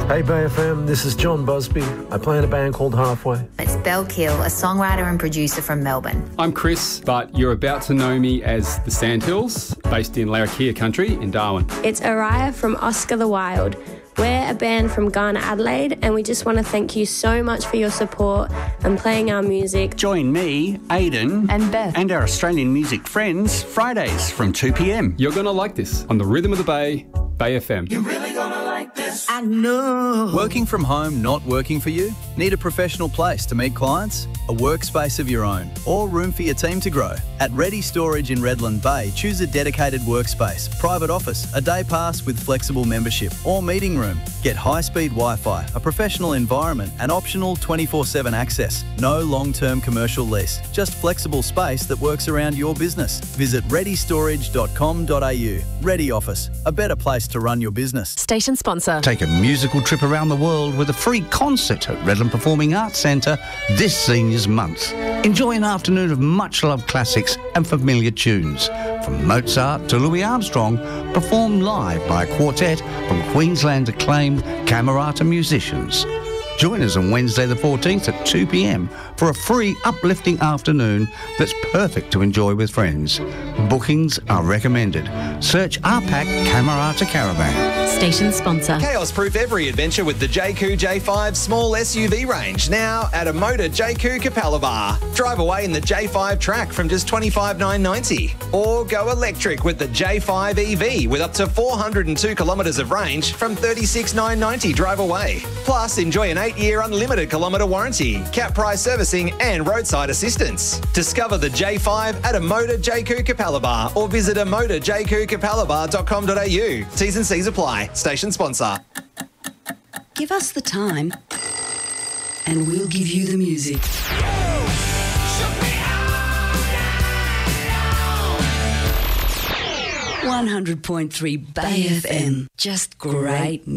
Hey Bay FM, this is John Busby. I play in a band called Halfway. It's Belle Kill, a songwriter and producer from Melbourne. I'm Chris, but you're about to know me as the Sandhills, based in Larrakia country in Darwin. It's Araya from Oscar the Wild. We're a band from Ghana, Adelaide, and we just want to thank you so much for your support and playing our music. Join me, Aidan, And Beth. and our Australian music friends Fridays from 2 p.m. You're going to like this on the Rhythm of the Bay, Bay FM. I know. Working from home not working for you? Need a professional place to meet clients? A workspace of your own? Or room for your team to grow? At Ready Storage in Redland Bay, choose a dedicated workspace, private office, a day pass with flexible membership, or meeting room. Get high-speed Wi-Fi, a professional environment, and optional 24/7 access. No long-term commercial lease, just flexible space that works around your business. Visit readystorage.com.au. Ready Office, a better place to run your business. Station sponsor. Take a musical trip around the world with a free concert at Redland Performing Arts Centre this Seniors Month. Enjoy an afternoon of much-loved classics and familiar tunes. From Mozart to Louis Armstrong, performed live by a quartet from Queensland's acclaimed Camerata musicians. Join us on Wednesday the 14th at 2 p.m. for a free uplifting afternoon that's perfect to enjoy with friends. Bookings are recommended. Search RPAC Camerata Caravan. Station sponsor. Chaos-proof every adventure with the JQ J5 small SUV range, now at a Motor JQ Capalaba. Drive away in the J5 Track from just $25,990. Or go electric with the J5 EV with up to 402 kilometres of range from $36,990 drive away. Plus, enjoy an 8-year unlimited kilometre warranty, cap price servicing and roadside assistance. Discover the J5 at a Motor JQ Capalaba or visit a motorjqcapalaba.com.au. T's and C's apply. Station sponsor. Give us the time and we'll give you the music. 100.3 Bay FM. Just great